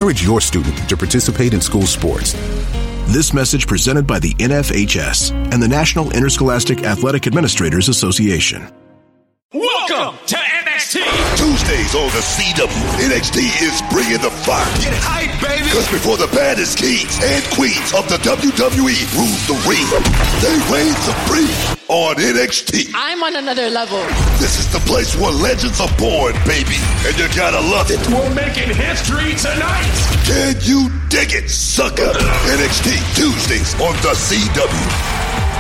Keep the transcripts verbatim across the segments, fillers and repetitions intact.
encourage your student to participate in school sports. This message presented by the N F H S and the National Interscholastic Athletic Administrators Association. Welcome to N X T. Tuesdays on the C W. N X T is bringing the fire. Get hype, baby. Because before the baddest kings and queens of the W W E rule the ring, they reign supreme on N X T. I'm on another level. This is the place where legends are born, baby. And you gotta love it. We're making history tonight. Can you dig it, sucker? N X T, Tuesdays on the C W.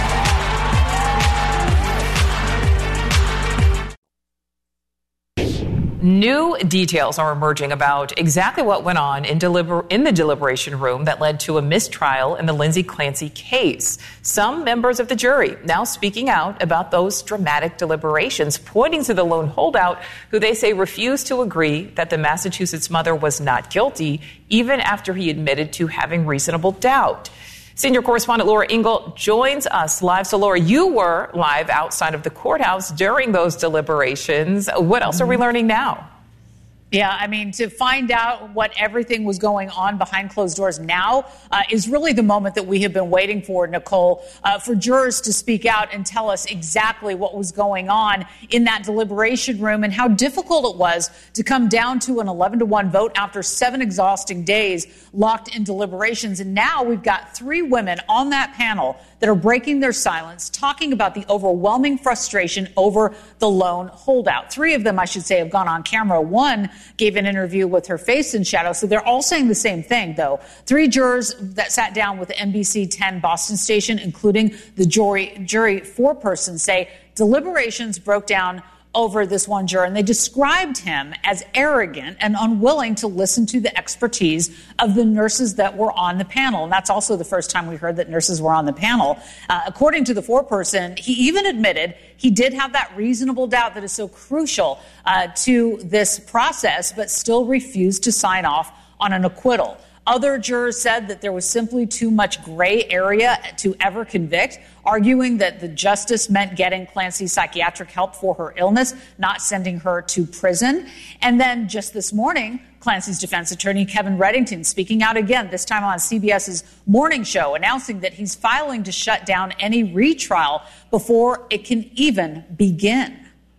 New details are emerging about exactly what went on in, deliber- in the deliberation room that led to a mistrial in the Lindsay Clancy case. Some members of the jury now speaking out about those dramatic deliberations, pointing to the lone holdout who they say refused to agree that the Massachusetts mother was not guilty, even after he admitted to having reasonable doubt. Senior correspondent Laura Ingle joins us live. So, Laura, you were live outside of the courthouse during those deliberations. What else are we learning now? Yeah, I mean, to find out what everything was going on behind closed doors now uh, is really the moment that we have been waiting for, Nicole, uh, for jurors to speak out and tell us exactly what was going on in that deliberation room and how difficult it was to come down to an eleven to one vote after seven exhausting days locked in deliberations. And now we've got three women on that panel that are breaking their silence, talking about the overwhelming frustration over the lone holdout. Three of them, I should say, have gone on camera. One gave an interview with her face in shadow. So they're all saying the same thing, though. Three jurors that sat down with the N B C ten Boston station, including the jury, jury foreperson, say deliberations broke down over this one juror, and they described him as arrogant and unwilling to listen to the expertise of the nurses that were on the panel. And that's also the first time we heard that nurses were on the panel. Uh, according to the foreperson, he even admitted he did have that reasonable doubt that is so crucial uh, to this process, but still refused to sign off on an acquittal. Other jurors said that there was simply too much gray area to ever convict, arguing that the justice meant getting Clancy psychiatric help for her illness, not sending her to prison. And then just this morning, Clancy's defense attorney, Kevin Reddington, speaking out again, this time on CBS's morning show, announcing that he's filing to shut down any retrial before it can even begin.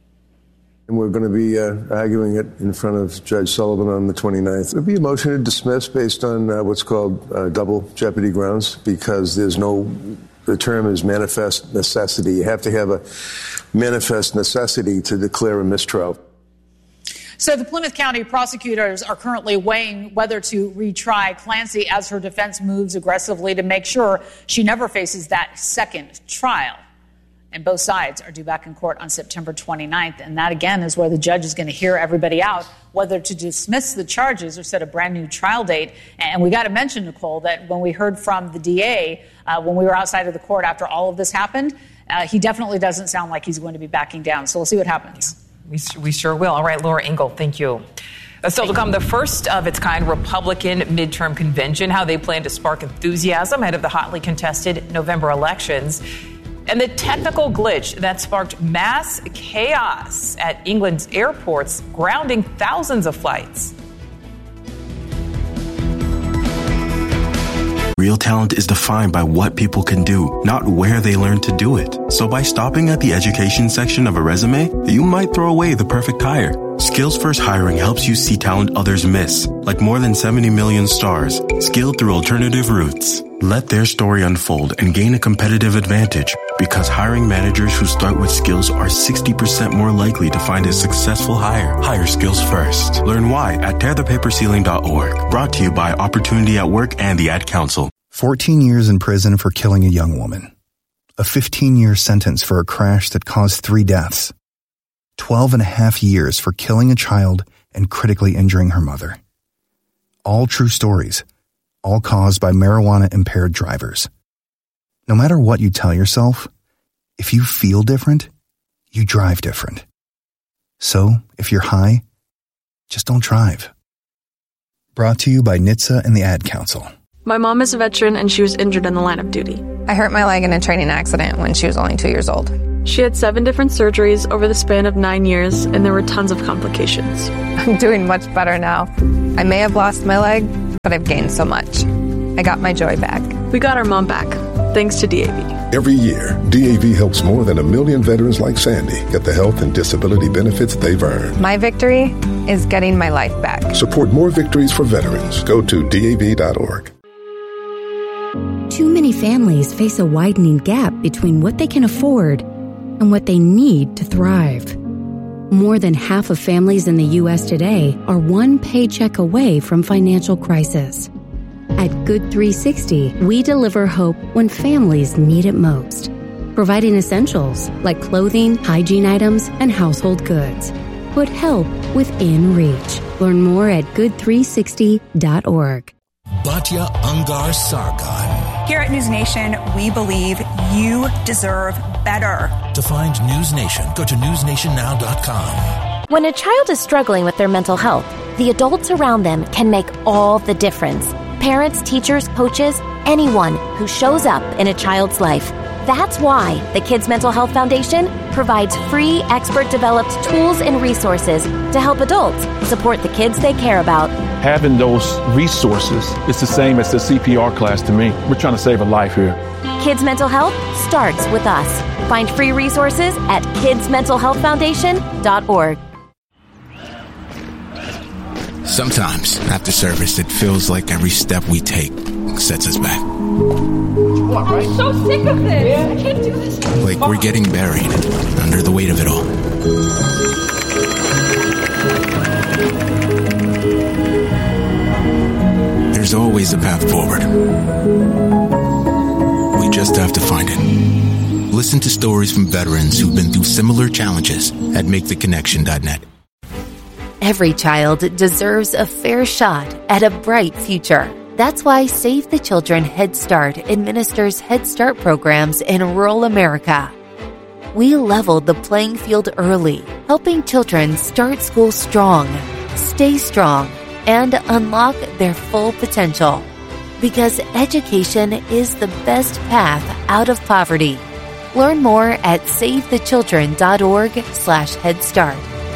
And we're going to be uh, arguing it in front of Judge Sullivan on the twenty-ninth. It'll be a motion to dismiss based on uh, what's called uh, double jeopardy grounds, because there's no, the term is manifest necessity. You have to have a manifest necessity to declare a mistrial. So the Plymouth County prosecutors are currently weighing whether to retry Clancy as her defense moves aggressively to make sure she never faces that second trial. And both sides are due back in court on September twenty-ninth. And that, again, is where the judge is going to hear everybody out, whether to dismiss the charges or set a brand new trial date. And we got to mention, Nicole, that when we heard from the D A, uh, when we were outside of the court after all of this happened, uh, he definitely doesn't sound like he's going to be backing down. So we'll see what happens. We, we sure will. All right, Laura Ingle, thank you. Still to come, the first of its kind Republican midterm convention, how they plan to spark enthusiasm ahead of the hotly contested November elections. And the technical glitch that sparked mass chaos at England's airports, grounding thousands of flights. Real talent is defined by what people can do, not where they learn to do it. So by stopping at the education section of a resume, you might throw away the perfect hire. Skills First Hiring helps you see talent others miss, like more than seventy million stars, skilled through alternative routes. Let their story unfold and gain a competitive advantage, because hiring managers who start with skills are sixty percent more likely to find a successful hire. Hire skills first. Learn why at tear the paper ceiling dot org. Brought to you by Opportunity at Work and the Ad Council. fourteen years in prison for killing a young woman. A fifteen-year sentence for a crash that caused three deaths. twelve and a half years for killing a child and critically injuring her mother. All true stories. All caused by marijuana-impaired drivers. No matter what you tell yourself, if you feel different, you drive different. So, if you're high, just don't drive. Brought to you by N H T S A and the Ad Council. My mom is a veteran and she was injured in the line of duty. I hurt my leg in a training accident when she was only two years old. She had seven different surgeries over the span of nine years, and there were tons of complications. I'm doing much better now. I may have lost my leg, but I've gained so much. I got my joy back. We got our mom back, thanks to D A V. Every year, D A V helps more than a million veterans like Sandy get the health and disability benefits they've earned. My victory is getting my life back. Support more victories for veterans. Go to D A V dot org. Too many families face a widening gap between what they can afford and what they need to thrive. More than half of families in the U S today are one paycheck away from financial crisis. At Good three sixty, we deliver hope when families need it most, providing essentials like clothing, hygiene items, and household goods. Put help within reach. Learn more at good three sixty dot org. Batya Ungar Sargon. Here at News Nation, we believe you deserve better. To find News Nation, go to news nation now dot com. When a child is struggling with their mental health, the adults around them can make all the difference. Parents, teachers, coaches, anyone who shows up in a child's life. That's why the Kids Mental Health Foundation provides free, expert-developed tools and resources to help adults support the kids they care about. Having those resources is the same as the C P R class to me. We're trying to save a life here. Kids Mental Health starts with us. Find free resources at kids mental health foundation dot org. Sometimes, after service, it feels like every step we take sets us back. I'm so sick of this. I can't do this. Like we're getting buried under the weight of it all. There's always a path forward. We just have to find it. Listen to stories from veterans who've been through similar challenges at make the connection dot net. Every child deserves a fair shot at a bright future. That's why Save the Children Head Start administers Head Start programs in rural America. We leveled the playing field early, helping children start school strong, stay strong, and unlock their full potential. Because education is the best path out of poverty. Learn more at save the children dot org slash head start.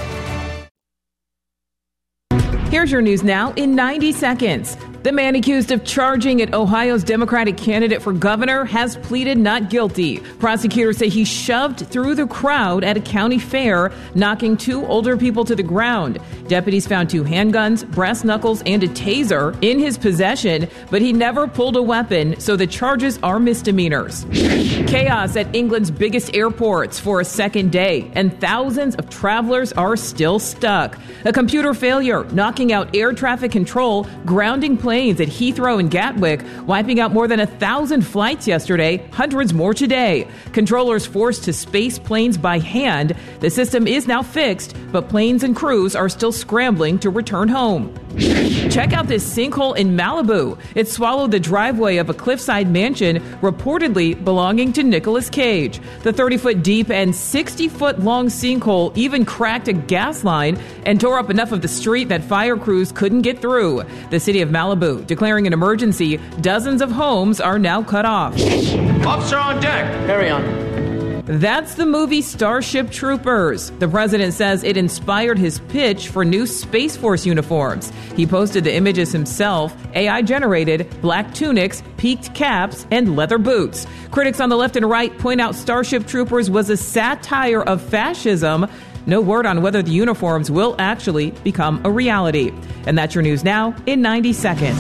Here's your news now in ninety seconds. The man accused of charging at Ohio's Democratic candidate for governor has pleaded not guilty. Prosecutors say he shoved through the crowd at a county fair, knocking two older people to the ground. Deputies found two handguns, brass knuckles, and a taser in his possession, but he never pulled a weapon, so the charges are misdemeanors. Chaos at England's biggest airports for a second day, and thousands of travelers are still stuck. A computer failure knocking out air traffic control, grounding planes at Heathrow and Gatwick, wiping out more than a thousand flights yesterday, hundreds more today. Controllers forced to space planes by hand. The system is now fixed, but planes and crews are still scrambling to return home. Check out this sinkhole in Malibu. It swallowed the driveway of a cliffside mansion reportedly belonging to Nicolas Cage. The thirty-foot deep and sixty-foot long sinkhole even cracked a gas line and tore up enough of the street that fire crews couldn't get through. The city of Malibu declaring an emergency. Dozens of homes are now cut off. Officer on deck. Carry on. That's the movie Starship Troopers. The president says it inspired his pitch for new Space Force uniforms. He posted the images himself, A I-generated, black tunics, peaked caps, and leather boots. Critics on the left and right point out Starship Troopers was a satire of fascism. No word on whether the uniforms will actually become a reality. And that's your news now in ninety seconds.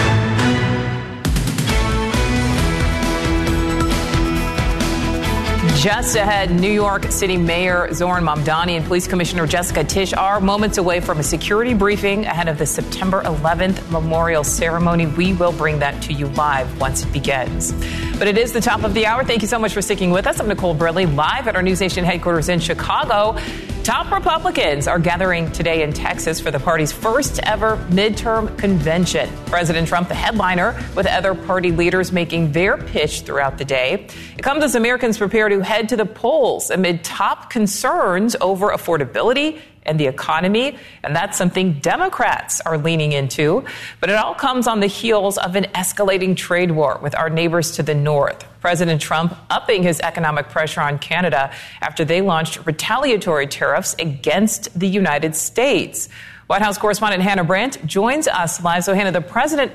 Just ahead, New York City Mayor Zohran Mamdani and Police Commissioner Jessica Tisch are moments away from a security briefing ahead of the September eleventh memorial ceremony. We will bring that to you live once it begins. But it is the top of the hour. Thank you so much for sticking with us. I'm Nicole Bradley, live at our News Nation headquarters in Chicago. Top Republicans are gathering today in Texas for the party's first ever midterm convention. President Trump, the headliner, with other party leaders making their pitch throughout the day. It comes as Americans prepare to head to the polls amid top concerns over affordability and the economy, and that's something Democrats are leaning into. But it all comes on the heels of an escalating trade war with our neighbors to the north. President Trump upping his economic pressure on Canada after they launched retaliatory tariffs against the United States. White House correspondent Hannah Brandt joins us live. So, Hannah, the president